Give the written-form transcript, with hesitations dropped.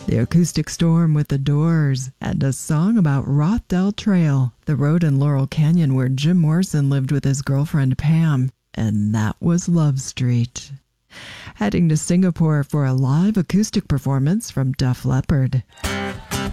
The Acoustic Storm with the Doors, and a song about Rothdale Trail, the road in Laurel Canyon where Jim Morrison lived with his girlfriend Pam, and that was Love Street. Heading to Singapore for a live acoustic performance from Def Leppard.